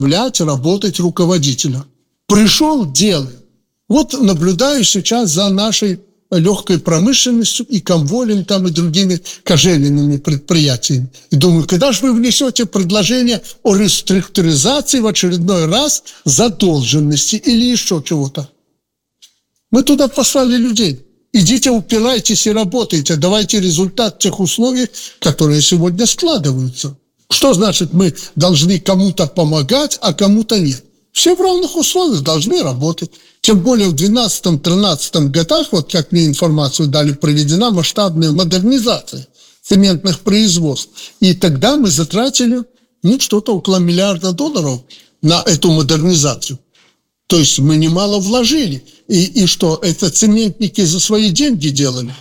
работать руководителя. Пришел, делай. Вот наблюдаю сейчас за нашей легкой промышленностью и Комволем там и другими кожевенными предприятиями. И думаю, когда же вы внесете предложение о реструктуризации в очередной раз задолженности или еще чего-то? Мы туда послали людей. Идите, упирайтесь и работайте, давайте результат тех условий, которые сегодня складываются. Что значит, мы должны кому-то помогать, а кому-то нет? Все в равных условиях должны работать. Тем более в 2012-2013 годах, вот как мне информацию дали, проведена масштабная модернизация цементных производств. И тогда мы затратили что-то около $1 миллиарда на эту модернизацию. То есть мы немало вложили. И что, это цементники за свои деньги делали?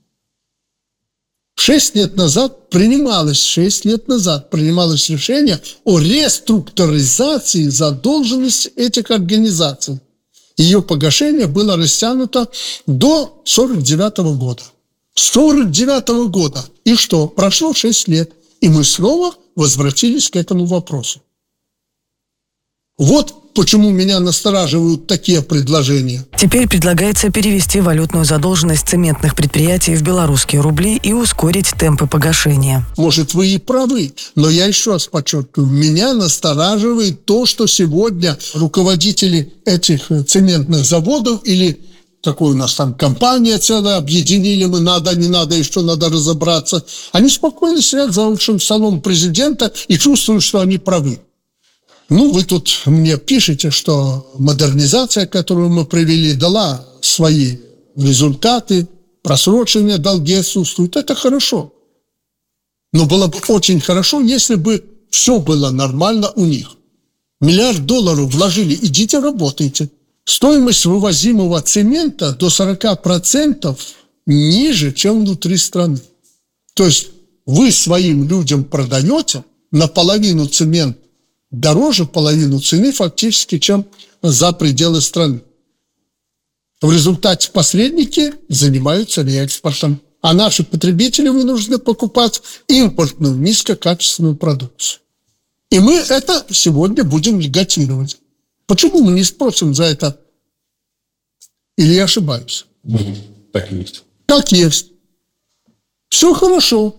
6 лет назад принималось решение о реструктуризации задолженности этих организаций. Ее погашение было растянуто до 1949 года. С 1949 года. И что? Прошло 6 лет. И мы снова возвратились к этому вопросу. Вот почему меня настораживают такие предложения. Теперь предлагается перевести валютную задолженность цементных предприятий в белорусские рубли и ускорить темпы погашения. Может, вы и правы, но я еще раз подчеркиваю, меня настораживает то, что сегодня руководители этих цементных заводов или такой у нас там компания целая, объединили мы, надо, не надо, еще надо разобраться. Они спокойно сидят за общим столом президента и чувствуют, что они правы. Вы тут мне пишете, что модернизация, которую мы провели, дала свои результаты, просроченные долги отсутствуют. Это хорошо. Но было бы очень хорошо, если бы все было нормально у них. $1 миллиард вложили, идите работайте. Стоимость вывозимого цемента до 40% ниже, чем внутри страны. То есть вы своим людям продаете наполовину цемент дороже половину цены фактически, чем за пределы страны. В результате посредники занимаются реэкспортом, а наши потребители вынуждены покупать импортную низкокачественную продукцию. И мы это сегодня будем льготировать. Почему мы не спросим за это? Или я ошибаюсь? Так и есть. Так есть. Все хорошо.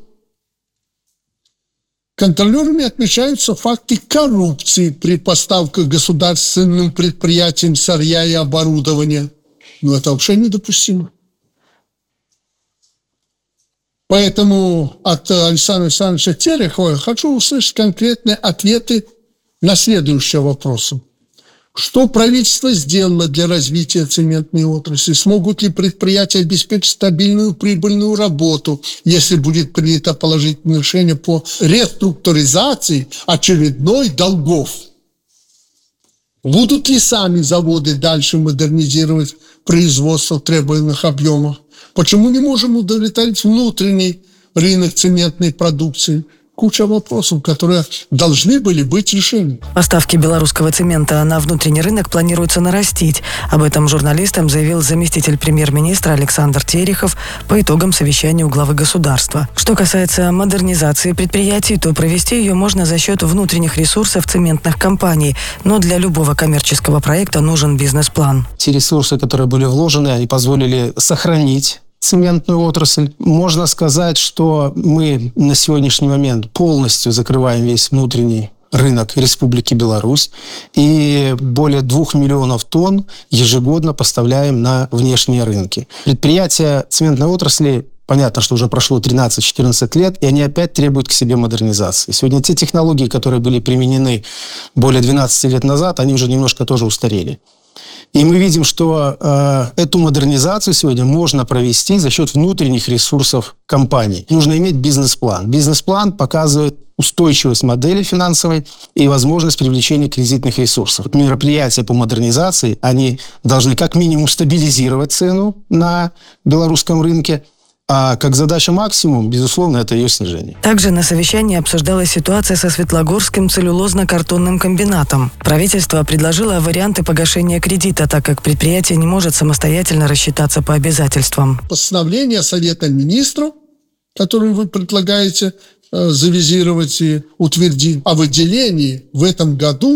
Контролерами отмечаются факты коррупции при поставках государственным предприятиям сырья и оборудования. Это вообще недопустимо. Поэтому от Александра Александровича Терехова я хочу услышать конкретные ответы на следующие вопросы. Что правительство сделало для развития цементной отрасли? Смогут ли предприятия обеспечить стабильную прибыльную работу, если будет принято положительное решение по реструктуризации очередной долгов? Будут ли сами заводы дальше модернизировать производство в требуемых объемах? Почему не можем удовлетворить внутренний рынок цементной продукции? Куча вопросов, которые должны были быть решены. Поставки белорусского цемента на внутренний рынок планируется нарастить. Об этом журналистам заявил заместитель премьер-министра Александр Терехов по итогам совещания у главы государства. Что касается модернизации предприятий, то провести ее можно за счет внутренних ресурсов цементных компаний. Но для любого коммерческого проекта нужен бизнес-план. Те ресурсы, которые были вложены, они позволили сохранить цементную отрасль. Можно сказать, что мы на сегодняшний момент полностью закрываем весь внутренний рынок Республики Беларусь и более 2 миллионов тонн ежегодно поставляем на внешние рынки. Предприятия цементной отрасли, понятно, что уже прошло 13-14 лет, и они опять требуют к себе модернизации. Сегодня те технологии, которые были применены более 12 лет назад, они уже немножко тоже устарели. И мы видим, что эту модернизацию сегодня можно провести за счет внутренних ресурсов компаний. Нужно иметь бизнес-план. Бизнес-план показывает устойчивость модели финансовой и возможность привлечения кредитных ресурсов. Мероприятия по модернизации, они должны как минимум стабилизировать цену на белорусском рынке, а как задача максимум, безусловно, это ее снижение. Также на совещании обсуждалась ситуация со Светлогорским целлюлозно-картонным комбинатом. Правительство предложило варианты погашения кредита, так как предприятие не может самостоятельно рассчитаться по обязательствам. Постановление Совета Министров, которое вы предлагаете завизировать и утвердить, о выделении в этом году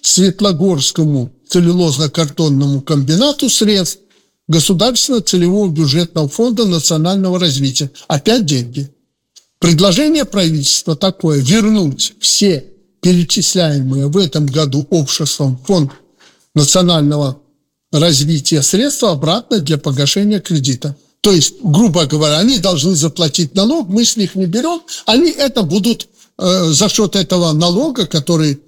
Светлогорскому целлюлозно-картонному комбинату средств Государственного целевого бюджетного фонда национального развития. Опять деньги. Предложение правительства такое: вернуть все перечисляемые в этом году обществом фонд национального развития средства обратно для погашения кредита. То есть, грубо говоря, они должны заплатить налог, мы с них не берем, они это будут за счет этого налога, который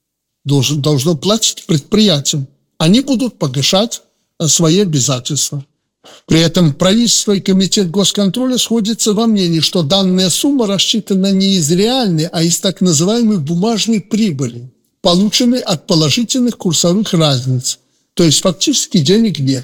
должно платить предприятиям, они будут погашать свои обязательства. При этом правительство и комитет госконтроля сходятся во мнении, что данная сумма рассчитана не из реальной, а из так называемой бумажной прибыли, полученной от положительных курсовых разниц. То есть фактически денег нет.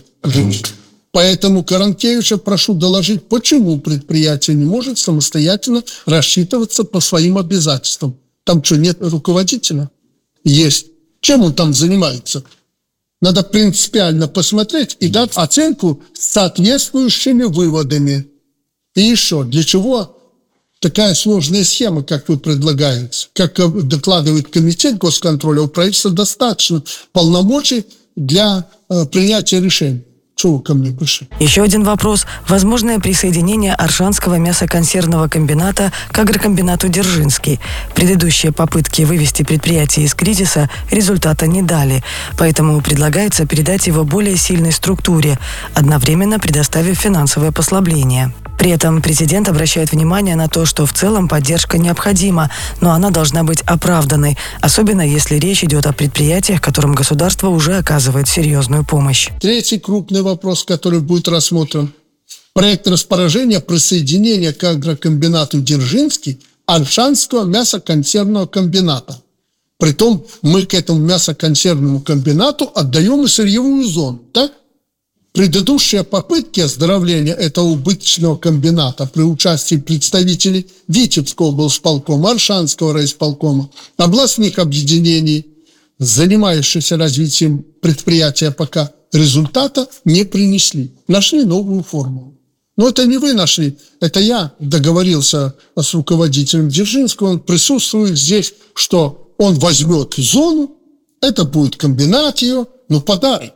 Поэтому Каранкевича прошу доложить, почему предприятие не может самостоятельно рассчитываться по своим обязательствам. Там что, нет руководителя? Есть. Чем он там занимается? Надо принципиально посмотреть и дать оценку с соответствующими выводами. И еще, для чего такая сложная схема, как вы предлагаете? Как докладывает комитет госконтроля, у правительства достаточно полномочий для принятия решений. Чего вы ко мне пришли? Еще один вопрос. Возможное присоединение Оршанского мясоконсервного комбината к агрокомбинату «Дзержинский». Предыдущие попытки вывести предприятие из кризиса результата не дали, поэтому предлагается передать его более сильной структуре, одновременно предоставив финансовое послабление. При этом президент обращает внимание на то, что в целом поддержка необходима, но она должна быть оправданной, особенно если речь идет о предприятиях, которым государство уже оказывает серьезную помощь. Третий крупный вопрос, который будет рассмотрен. Проект распоряжения присоединения к агрокомбинату «Дзержинский» Оршанского мясоконсервного комбината. Притом мы к этому мясоконсервному комбинату отдаем и сырьевую зону, так? Предыдущие попытки оздоровления этого убыточного комбината при участии представителей Витебского облсполкома, Оршанского райисполкома, областных объединений, занимающихся развитием предприятия, пока результата не принесли. Нашли новую формулу. Но это не вы нашли, это я договорился с руководителем Дзержинского, он присутствует здесь, что он возьмет зону, это будет комбинат ее, подарок.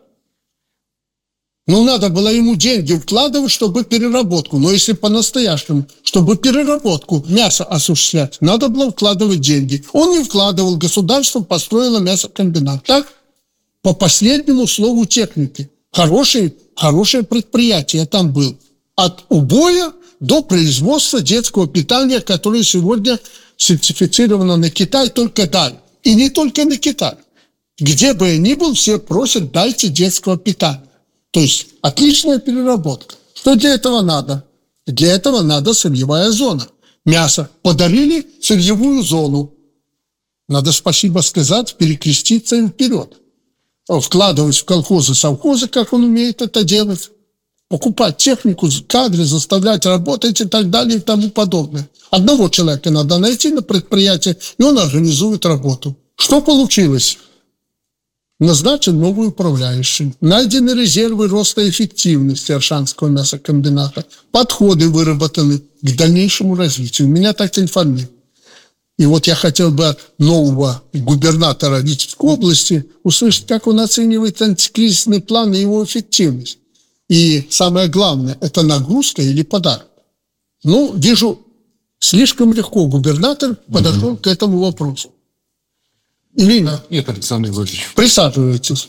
Надо было ему деньги вкладывать, чтобы переработку. Но если по-настоящему, чтобы переработку мяса осуществлять, надо было вкладывать деньги. Он не вкладывал, государство построило мясокомбинат. Так? По последнему слову техники. Хорошее предприятие там было. От убоя до производства детского питания, которое сегодня сертифицировано на Китай, только дай. И не только на Китай. Где бы я ни был, все просят: дайте детского питания. То есть отличная переработка. Что для этого надо? Для этого надо сырьевая зона. Мясо. Подарили сырьевую зону. Надо спасибо сказать, перекреститься им вперед. Вкладывать в колхозы, совхозы, как он умеет это делать. Покупать технику, кадры, заставлять работать и так далее и тому подобное. Одного человека надо найти на предприятии, и он организует работу. Что получилось? Назначен новый управляющий. Найдены резервы роста эффективности Оршанского мясокомбината. Подходы выработаны к дальнейшему развитию. Меня так информируют. И вот я хотел бы от нового губернатора Витебской области услышать, как он оценивает антикризисный план и его эффективность. И самое главное, это нагрузка или подарок. Вижу, слишком легко губернатор подошел к этому вопросу. Ирина, Нет, Александр Владимирович. Присаживайтесь.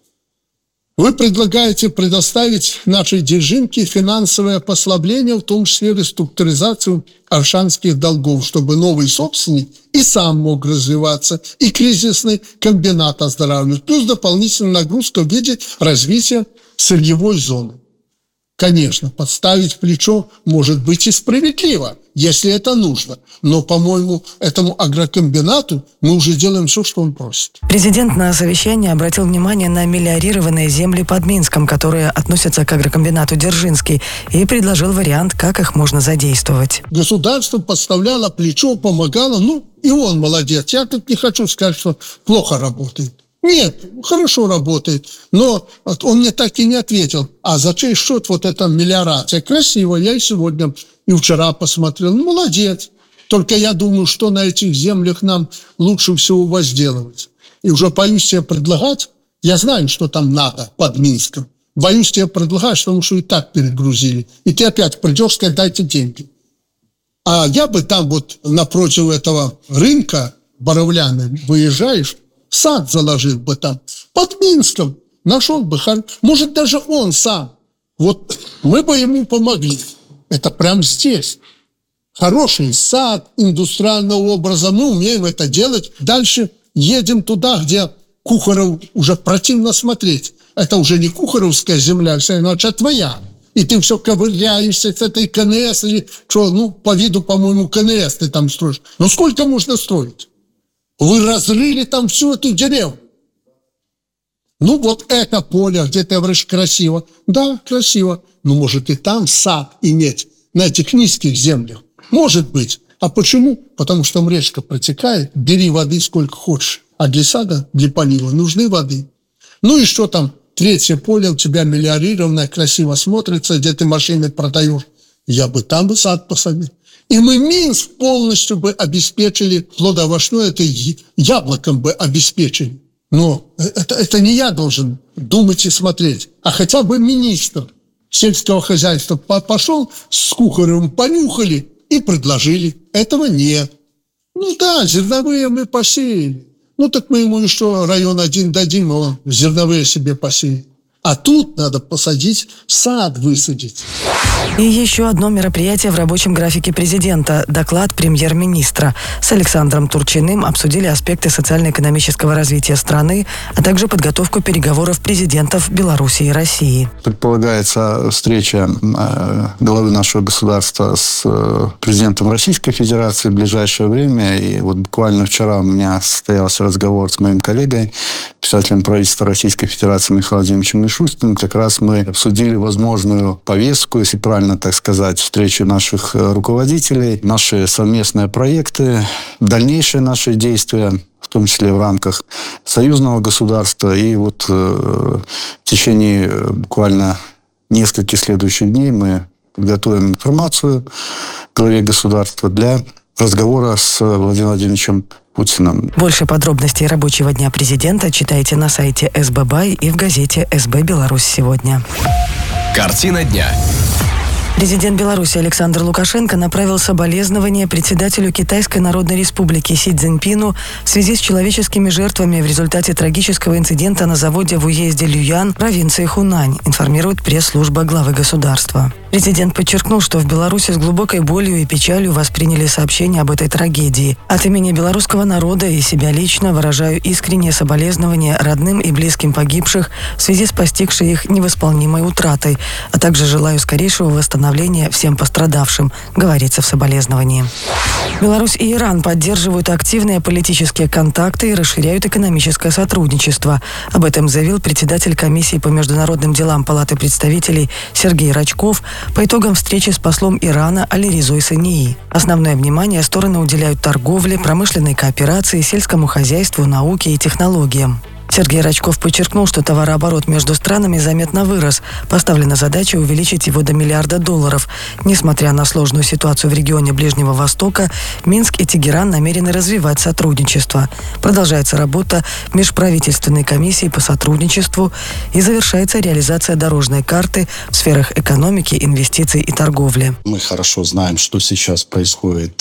Вы предлагаете предоставить нашей Дзержинке финансовое послабление, в том числе реструктуризацию оршанских долгов, чтобы новый собственник и сам мог развиваться, и кризисный комбинат оздоравливать, плюс дополнительная нагрузка в виде развития сырьевой зоны. Конечно, подставить плечо может быть и справедливо, если это нужно. Но, по-моему, этому агрокомбинату мы уже делаем все, что он просит. Президент на совещании обратил внимание на мелиорированные земли под Минском, которые относятся к агрокомбинату «Дзержинский», и предложил вариант, как их можно задействовать. Государство подставляло плечо, помогало. И он молодец. Я тут не хочу сказать, что плохо работает. Нет, хорошо работает, но он мне так и не ответил. А за чей счет вот эта мелиорация? Красиво, я и сегодня, и вчера посмотрел. Молодец. Только я думаю, что на этих землях нам лучше всего возделывать. И уже боюсь тебе предлагать, я знаю, что там надо под Минском, боюсь тебе предлагать, потому что и так перегрузили. И ты опять придешь сказать, дайте деньги. А я бы там вот напротив этого рынка Боровляны выезжаешь, сад заложил бы там, под Минском, нашел бы, может, даже он сам. Вот мы бы ему помогли. Это прямо здесь. Хороший сад, индустриального образа, мы умеем это делать. Дальше едем туда, где Кухаров уже противно смотреть. Это уже не кухаровская земля, это твоя. И ты все ковыряешься с этой КНС, или что, по виду, по-моему, КНС ты там строишь. Но сколько можно строить? Вы разрыли там всю эту деревню. Вот это поле, где ты говоришь красиво. Да, красиво. Может и там сад иметь на этих низких землях. Может быть. А почему? Потому что там речка протекает, бери воды сколько хочешь. А для сада, для полива нужны воды. И что там? Третье поле у тебя мелиорированное, красиво смотрится, где ты машины продаешь. Я бы там сад посадил. И мы Минск полностью бы обеспечили, плодовощное это яблоком бы обеспечили. Но это не я должен думать и смотреть, а хотя бы министр сельского хозяйства пошел с Кухаревым, понюхали и предложили. Этого нет. Да, зерновые мы посеяли. Так мы ему еще район 1 дадим, он зерновые себе посеет. А тут надо посадить, сад высадить. И еще одно мероприятие в рабочем графике президента – доклад премьер-министра. С Александром Турчиным обсудили аспекты социально-экономического развития страны, а также подготовку переговоров президентов Беларуси и России. Предполагается встреча главы нашего государства с президентом Российской Федерации в ближайшее время. И буквально вчера у меня состоялся разговор с моим коллегой, писателем правительства Российской Федерации Михаилом Владимировичем Мишустиным. Как раз мы обсудили возможную повестку, если правильно так сказать, встречи наших руководителей, наши совместные проекты, дальнейшие наши действия, в том числе в рамках союзного государства. И в течение буквально нескольких следующих дней мы подготовим информацию главе государства для разговора с Владимиром Владимировичем Путиным. Больше подробностей рабочего дня президента читайте на сайте СБ Бай и в газете СБ Беларусь сегодня. Картина дня. Президент Беларуси Александр Лукашенко направил соболезнования председателю Китайской Народной Республики Си Цзиньпину в связи с человеческими жертвами в результате трагического инцидента на заводе в уезде Люян, провинции Хунань, информирует пресс-служба главы государства. Президент подчеркнул, что в Беларуси с глубокой болью и печалью восприняли сообщение об этой трагедии. От имени белорусского народа и себя лично выражаю искреннее соболезнования родным и близким погибших в связи с постигшей их невосполнимой утратой, а также желаю скорейшего восстановления всем пострадавшим, говорится в соболезновании. Беларусь и Иран поддерживают активные политические контакты и расширяют экономическое сотрудничество. Об этом заявил председатель комиссии по международным делам Палаты представителей Сергей Рачков по итогам встречи с послом Ирана Алиризой Сании. Основное внимание стороны уделяют торговле, промышленной кооперации, сельскому хозяйству, науке и технологиям. Сергей Рачков подчеркнул, что товарооборот между странами заметно вырос. Поставлена задача увеличить его до $1 миллиарда. Несмотря на сложную ситуацию в регионе Ближнего Востока, Минск и Тегеран намерены развивать сотрудничество. Продолжается работа межправительственной комиссии по сотрудничеству и завершается реализация дорожной карты в сферах экономики, инвестиций и торговли. Мы хорошо знаем, что сейчас происходит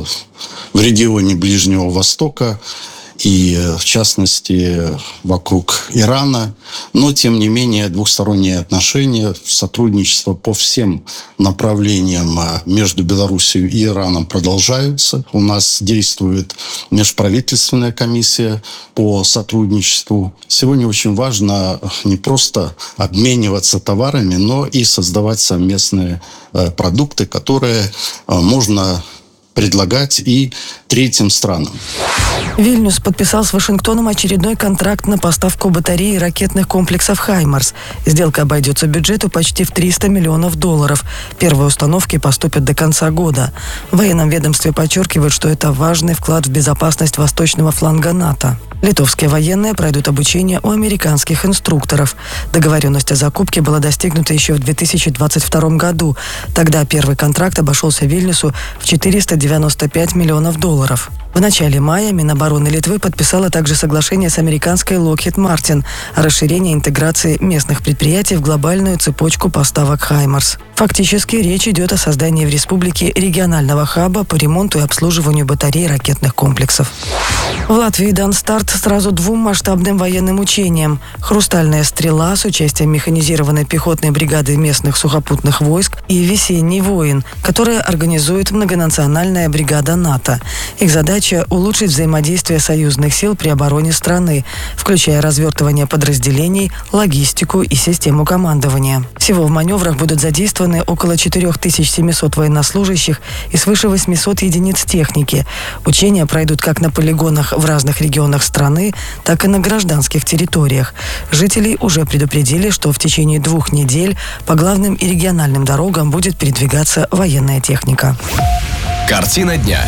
в регионе Ближнего Востока. И, в частности, вокруг Ирана. Но, тем не менее, двухсторонние отношения, сотрудничество по всем направлениям между Беларусью и Ираном продолжаются. У нас действует межправительственная комиссия по сотрудничеству. Сегодня очень важно не просто обмениваться товарами, но и создавать совместные продукты, которые можно предлагать и третьим странам. Вильнюс подписал с Вашингтоном очередной контракт на поставку батарей и ракетных комплексов «Хаймарс». Сделка обойдется бюджету почти в $300 миллионов. Первые установки поступят до конца года. В военном ведомстве подчеркивают, что это важный вклад в безопасность восточного фланга НАТО. Литовские военные пройдут обучение у американских инструкторов. Договоренность о закупке была достигнута еще в 2022 году. Тогда первый контракт обошелся Вильнюсу в $490 $95 миллионов. В начале мая Минобороны Литвы подписала также соглашение с американской Lockheed Martin о расширении интеграции местных предприятий в глобальную цепочку поставок «Хаймарс». Фактически речь идет о создании в республике регионального хаба по ремонту и обслуживанию батарей ракетных комплексов. В Латвии дан старт сразу 2 масштабным военным учениям. «Хрустальная стрела» с участием механизированной пехотной бригады местных сухопутных войск и «Весенний воин», которая организует многонациональная бригада НАТО. Их задача – улучшить взаимодействие союзных сил при обороне страны, включая развертывание подразделений, логистику и систему командования. Всего в маневрах будут задействованы около 4700 военнослужащих и свыше 800 единиц техники. Учения пройдут как на полигонах в разных регионах страны, так и на гражданских территориях. Жителей уже предупредили, что в течение 2 недель по главным и региональным дорогам будет передвигаться военная техника. Картина дня.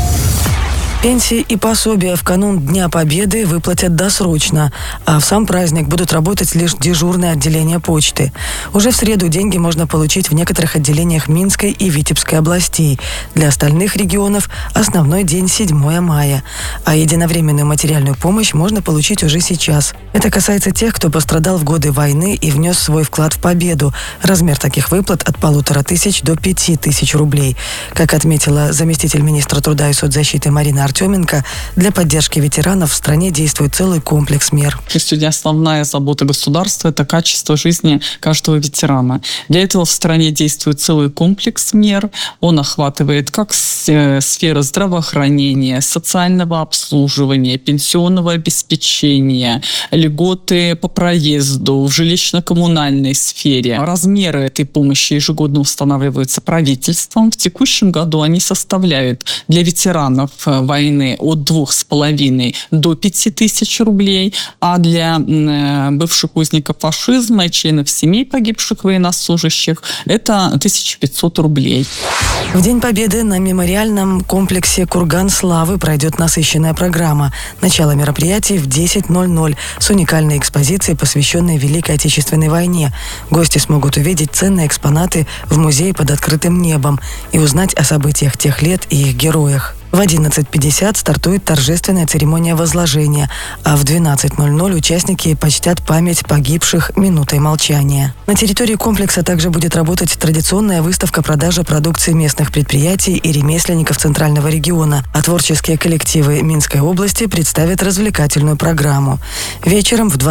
Пенсии и пособия в канун Дня Победы выплатят досрочно, а в сам праздник будут работать лишь дежурные отделения почты. Уже в среду деньги можно получить в некоторых отделениях Минской и Витебской областей. Для остальных регионов основной день 7 мая. А единовременную материальную помощь можно получить уже сейчас. Это касается тех, кто пострадал в годы войны и внес свой вклад в победу. Размер таких выплат от 1500 до 5000 рублей. Как отметила заместитель министра труда и соцзащиты Марина Артеменко, для поддержки ветеранов в стране действует целый комплекс мер. Сегодня основная забота государства – это качество жизни каждого ветерана. Для этого в стране действует целый комплекс мер. Он охватывает как сферы здравоохранения, социального обслуживания, пенсионного обеспечения, льготы по проезду, в жилищно-коммунальной сфере. Размеры этой помощи ежегодно устанавливаются правительством. В текущем году они составляют для ветеранов войны от 2500 до 5000 рублей, а для бывших узников фашизма и членов семей погибших военнослужащих это 1500 рублей. В День Победы на мемориальном комплексе «Курган славы» пройдет насыщенная программа. Начало мероприятий в 10:00 с уникальной экспозицией, посвященной Великой Отечественной войне. Гости смогут увидеть ценные экспонаты в музее под открытым небом и узнать о событиях тех лет и их героях. В 11:50 стартует торжественная церемония возложения, а в 12:00 участники почтят память погибших минутой молчания. На территории комплекса также будет работать традиционная выставка-продажа продукции местных предприятий и ремесленников Центрального региона, а творческие коллективы Минской области представят развлекательную программу. Вечером в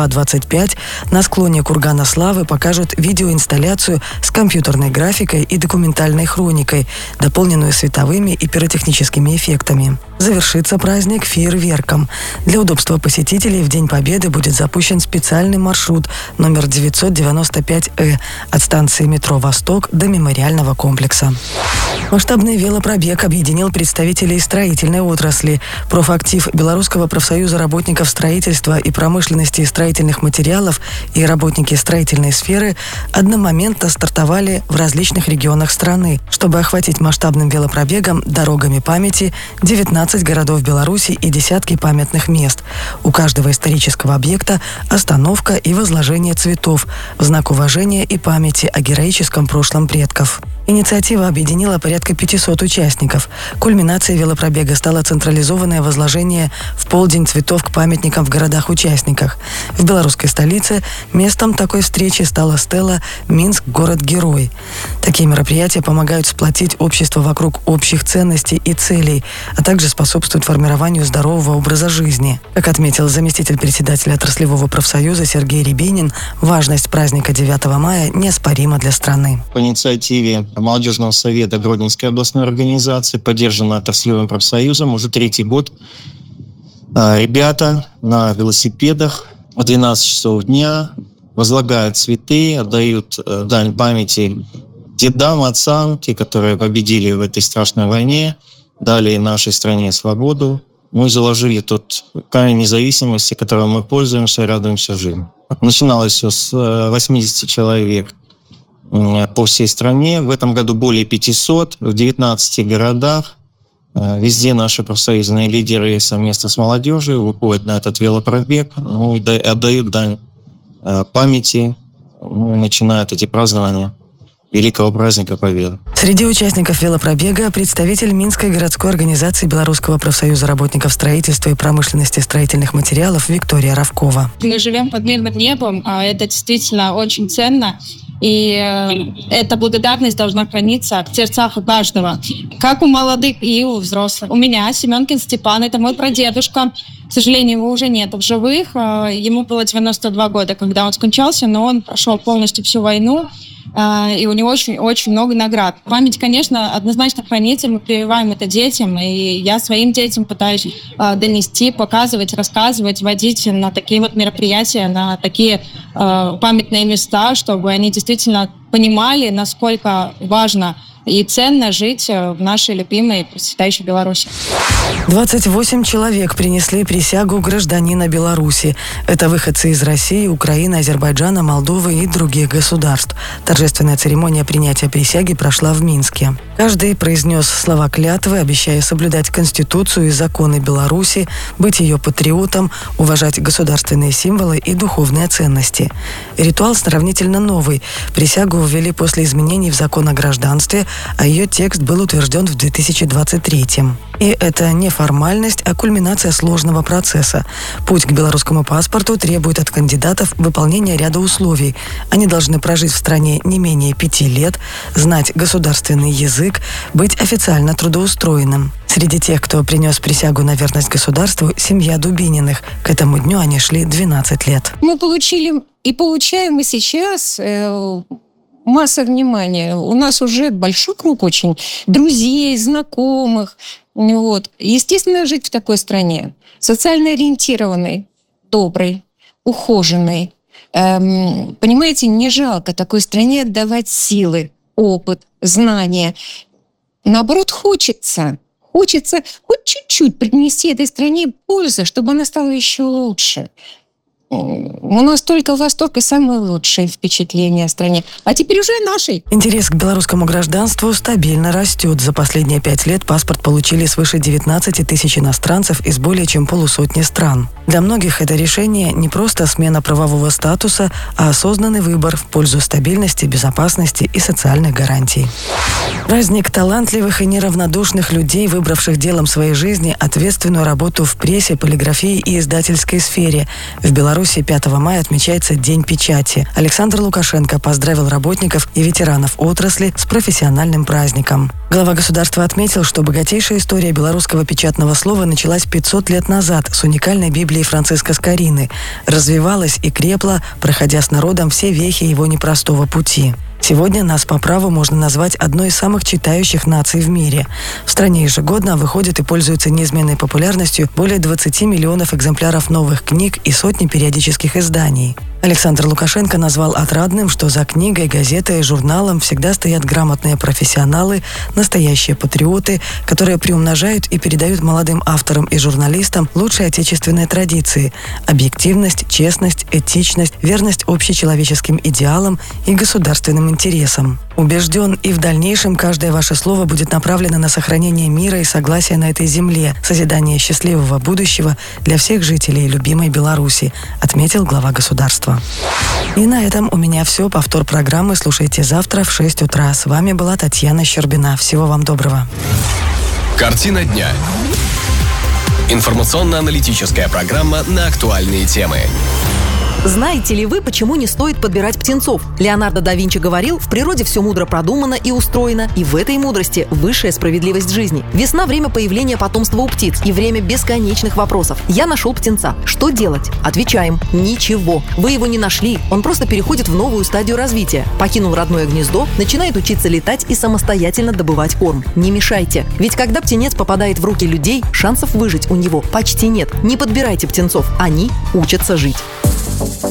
22:25 на склоне Кургана славы покажут видеоинсталляцию с компьютерной графикой и документальной хроникой, дополненную световыми и пиротехническими эффектами. Завершится праздник фейерверком. Для удобства посетителей в День Победы будет запущен специальный маршрут номер 995 от станции метро «Восток» до мемориального комплекса. Масштабный велопробег объединил представителей строительной отрасли. Профактив Белорусского профсоюза работников строительства и промышленности и строительных материалов и работники строительной сферы одномоментно стартовали в различных регионах страны, чтобы охватить масштабным велопробегом дорогами памяти 19 городов Беларуси и десятки памятных мест. У каждого исторического объекта остановка и возложение цветов в знак уважения и памяти о героическом прошлом предков. Инициатива объединила порядка 500 участников. Кульминацией велопробега стало централизованное возложение в полдень цветов к памятникам в городах-участниках. В белорусской столице местом такой встречи стала стела «Минск. Город-герой». Такие мероприятия помогают сплотить общество вокруг общих ценностей и целей, а также способствуют формированию здорового образа жизни. Как отметил заместитель председателя отраслевого профсоюза Сергей Рябинин, важность праздника 9 мая неоспорима для страны. По инициативе Молодежного совета Гродненской областной организации, поддержана отраслевым профсоюзом уже 3-й год. Ребята на велосипедах в 12 часов дня возлагают цветы, отдают дань памяти дедам, отцам, те, которые победили в этой страшной войне, дали нашей стране свободу. Мы заложили тот камень независимости, которым мы пользуемся и радуемся жизни. Начиналось все с 80 человек по всей стране. В этом году более 500 в 19 городах. Везде наши профсоюзные лидеры совместно с молодежью выходят на этот велопробег, отдают дань памяти, начинают эти празднования. великого праздника Победы. Среди участников велопробега представитель Минской городской организации Белорусского профсоюза работников строительства и промышленности строительных материалов Виктория Равкова. Мы живем под мирным небом, а это действительно очень ценно. И эта благодарность должна храниться в сердцах у каждого, как у молодых и у взрослых. У меня Семенкин Степан, это мой прадедушка. К сожалению, его уже нет в живых. Ему было 92 года, когда он скончался, но он прошел полностью всю войну. И у него очень много наград. Память, конечно, однозначно хранится, мы прививаем это детям, и я своим детям пытаюсь донести, показывать, рассказывать, водить на такие вот мероприятия, на такие памятные места, чтобы они действительно понимали, насколько важно и ценно жить в нашей любимой процветающей Беларуси. 28 человек принесли присягу гражданина Беларуси. Это выходцы из России, Украины, Азербайджана, Молдовы и других государств. Торжественная церемония принятия присяги прошла в Минске. Каждый произнес слова клятвы, обещая соблюдать Конституцию и законы Беларуси, быть ее патриотом, уважать государственные символы и духовные ценности. Ритуал сравнительно новый. Присягу ввели после изменений в закон о гражданстве, а ее текст был утвержден в 2023-м. И это не формальность, а кульминация сложного процесса. Путь к белорусскому паспорту требует от кандидатов выполнения ряда условий. Они должны прожить в стране не менее 5 лет, знать государственный язык, быть официально трудоустроенным. Среди тех, кто принес присягу на верность государству, семья Дубининых. К этому дню они шли 12 лет. Мы получили и получаем и сейчас масса внимания. У нас уже большой круг очень друзей, знакомых. Вот. Естественно, жить в такой стране. Социально ориентированной, доброй, ухоженной. Понимаете, не жалко такой стране отдавать силы, опыт, знания. Наоборот, хочется хоть чуть-чуть принести этой стране пользу, чтобы она стала еще лучше. У нас только восторг и самые лучшие впечатления о стране. А теперь уже нашей. Интерес к белорусскому гражданству стабильно растет. За последние 5 лет паспорт получили свыше 19 тысяч иностранцев из более чем полусотни стран. Для многих это решение не просто смена правового статуса, а осознанный выбор в пользу стабильности, безопасности и социальных гарантий. Праздник талантливых и неравнодушных людей, выбравших делом своей жизни ответственную работу в прессе, полиграфии и издательской сфере. В Беларуси 5 мая отмечается День печати. Александр Лукашенко поздравил работников и ветеранов отрасли с профессиональным праздником. Глава государства отметил, что богатейшая история белорусского печатного слова началась 500 лет назад с уникальной Библии Франциска Скорины, развивалась и крепла, проходя с народом все вехи его непростого пути. Сегодня нас по праву можно назвать одной из самых читающих наций в мире. В стране ежегодно выходит и пользуется неизменной популярностью более 20 миллионов экземпляров новых книг и сотни периодических изданий. Александр Лукашенко назвал отрадным, что за книгой, газетой и журналом всегда стоят грамотные профессионалы, настоящие патриоты, которые приумножают и передают молодым авторам и журналистам лучшие отечественные традиции – объективность, честность, этичность, верность общечеловеческим идеалам и государственным интересам. Убежден, и в дальнейшем каждое ваше слово будет направлено на сохранение мира и согласия на этой земле, созидание счастливого будущего для всех жителей любимой Беларуси, отметил глава государства. И на этом у меня все. Повтор программы слушайте завтра в 6 утра. С вами была Татьяна Щербина. Всего вам доброго. Картина дня. Информационно-аналитическая программа на актуальные темы. Знаете ли вы, почему не стоит подбирать птенцов? Леонардо да Винчи говорил, в природе все мудро продумано и устроено, и в этой мудрости высшая справедливость жизни. Весна – время появления потомства у птиц и время бесконечных вопросов. Я нашел птенца. Что делать? Отвечаем – ничего. Вы его не нашли, он просто переходит в новую стадию развития. Покинул родное гнездо, начинает учиться летать и самостоятельно добывать корм. Не мешайте. Ведь когда птенец попадает в руки людей, шансов выжить у него почти нет. Не подбирайте птенцов, они учатся жить.